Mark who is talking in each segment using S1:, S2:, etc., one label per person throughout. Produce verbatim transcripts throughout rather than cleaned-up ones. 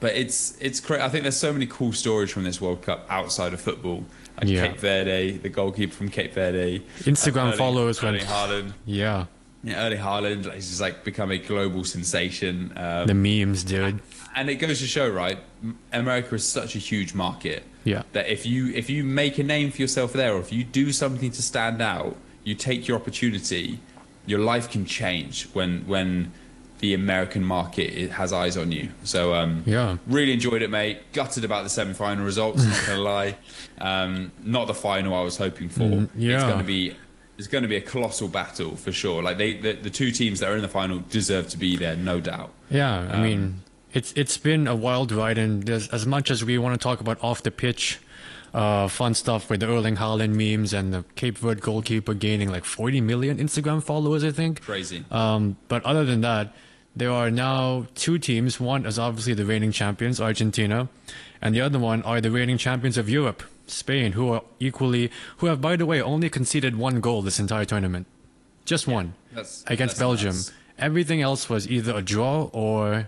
S1: but it's it's crazy. I think there's so many cool stories from this World Cup outside of football. Like
S2: Yeah.
S1: Cape Verde, the goalkeeper from Cape Verde,
S2: Instagram
S1: uh, Erling,
S2: followers
S1: Erling
S2: went,
S1: Haaland.
S2: yeah,
S1: Yeah, Erling Haaland, like, he's just like become a global sensation.
S2: the
S1: Um,
S2: memes, dude.
S1: and it goes to show, right? M- America is such a huge market
S2: Yeah.
S1: that if you if you make a name for yourself there, or if you do something to stand out, you take your opportunity. Your life can change when when the American market it has eyes on you. So um,
S2: Yeah.
S1: really enjoyed it, mate. Gutted about the semi-final results. Not gonna lie, um, not the final I was hoping for.
S2: Mm, yeah.
S1: It's gonna be. It's going to be a colossal battle for sure. Like they, the, the two teams that are in the final deserve to be there, no doubt.
S2: Yeah, I
S1: Um,
S2: mean, it's it's been a wild ride, and there's, as much as we want to talk about off the pitch, uh, fun stuff with the Erling Haaland memes and the Cape Verde goalkeeper gaining like forty million Instagram followers, I think.
S1: Crazy.
S2: Um, but other than that, there are now two teams. One is obviously the reigning champions, Argentina, and the other one are the reigning champions of Europe, Spain, who are equally, who have, by the way, only conceded one goal this entire tournament. Just one.
S1: That's
S2: Against
S1: that's
S2: Belgium.
S1: nuts.
S2: Everything else was either a draw or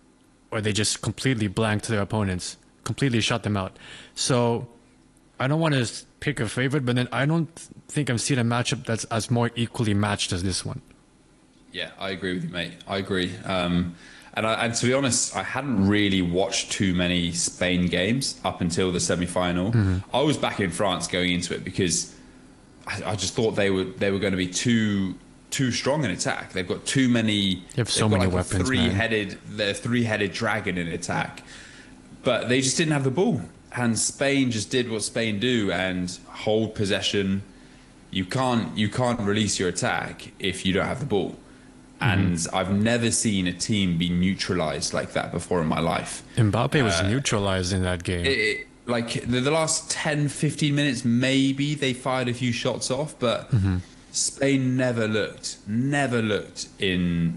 S2: or they just completely blanked their opponents, completely shut them out. So I don't want to pick a favorite, but then I don't think I've seen a matchup that's as more equally matched as this one.
S1: Yeah, I agree with you, mate. I agree. Um, and, I, and to be honest, I hadn't really watched too many Spain games up until the semi-final.
S2: Mm-hmm.
S1: I was back in France going into it because I, I just thought they were they were going to be too too strong in attack. They've got too many.
S2: They have so
S1: they've got
S2: many
S1: like
S2: weapons,
S1: a three-headed, their three-headed dragon in attack, but they just didn't have the ball. And Spain just did what Spain do and hold possession. You can't you can't release your attack if you don't have the ball. And I've never seen a team be neutralized like that before in my life.
S2: Mbappe was neutralized in that game.
S1: It, it, like the, the last ten, fifteen minutes, maybe they fired a few shots off, but Spain never looked, never looked in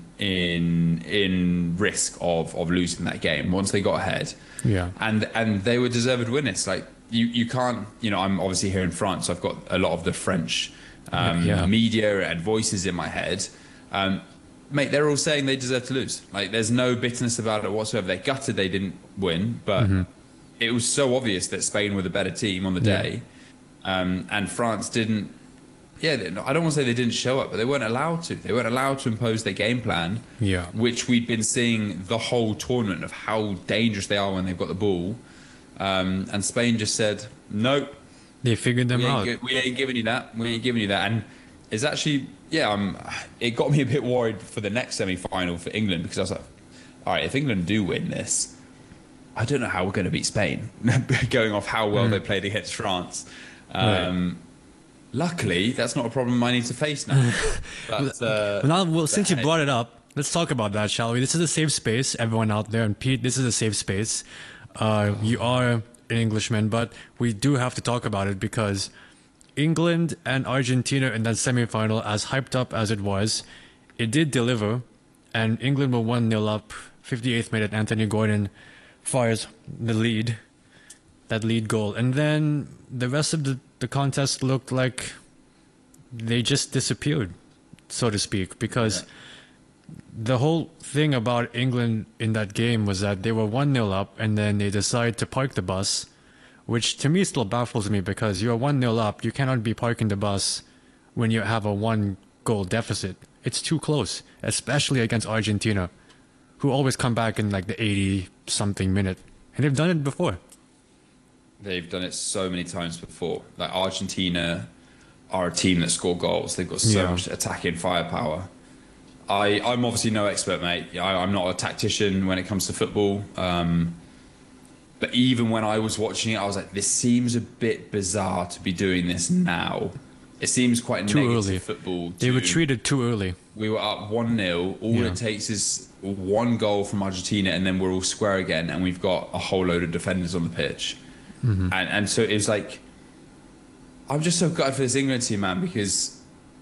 S1: in in risk of of losing that game once they got ahead.
S2: Yeah.
S1: and and they were deserved winners. Like you, you can't, you know, I'm obviously here in France, so I've got a lot of the French um,
S2: Yeah.
S1: media and voices in my head. Um, mate, they're all saying they deserve to lose. Like, there's no bitterness about it whatsoever. They're gutted they didn't win, but it was so obvious that Spain were the better team on the
S2: Yeah.
S1: day, um, and France didn't. Yeah, they- I don't want to say they didn't show up, but they weren't allowed to. They weren't allowed to impose their game plan,
S2: Yeah.
S1: which we've been seeing the whole tournament of how dangerous they are when they've got the ball. Um, and Spain just said, nope,
S2: They figured them
S1: we
S2: out.
S1: ain't, gi- we ain't giving you that. We ain't giving you that. And it's actually, yeah, um, it got me a bit worried for the next semi-final for England because I was like, all right, if England do win this, I don't know how we're going to beat Spain, going off how well they played against France. Um, Luckily, that's not a problem I need to face now. But, uh,
S2: Well, now, well, since you
S1: hey.
S2: brought it up, let's talk about that, shall we? This is a safe space, everyone out there, and Pete, this is a safe space. Uh, you are an Englishman, but we do have to talk about it because England and Argentina in that semifinal, as hyped up as it was, it did deliver, and England were one nil up, fifty-eighth minute, Anthony Gordon fires the lead, that lead goal. And then the rest of the, the contest looked like they just disappeared, so to speak, because the whole thing about England in that game was that they were one nil up and then they decide to park the bus, which to me still baffles me because you're one nil up. You cannot be parking the bus when you have a one goal deficit. It's too close, especially against Argentina, who always come back in like the eighty something minute. And they've done it before.
S1: They've done it so many times before. Like, Argentina are a team that score goals. They've got so
S2: Yeah.
S1: much attacking firepower. I, I'm obviously no expert, mate. I, I'm not a tactician when it comes to football. Um, but even when I was watching it, I was like, this seems a bit bizarre to be doing this now. It seems quite
S2: Too
S1: negative
S2: early.
S1: football.
S2: They
S1: to-
S2: retreated too early.
S1: We were up one nil. All
S2: Yeah.
S1: it takes is one goal from Argentina, and then we're all square again, and we've got a whole load of defenders on the pitch.
S2: Mm-hmm.
S1: And and so it was like, I'm just so gutted for this England team, man, because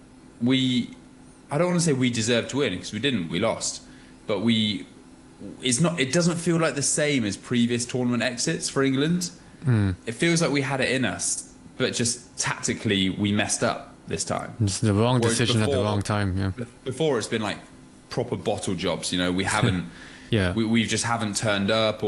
S1: we, I don't want to say we deserved to win because we didn't, we lost, but we, it's not, it doesn't feel like the same as previous tournament exits for England.
S2: Mm.
S1: It feels like we had it in us, but just tactically we messed up this time.
S2: It's the wrong
S1: Whereas
S2: decision at the
S1: before-
S2: wrong time. Yeah.
S1: Before it's been like proper bottle jobs, you know, we haven't,
S2: Yeah.
S1: we, we just haven't turned up,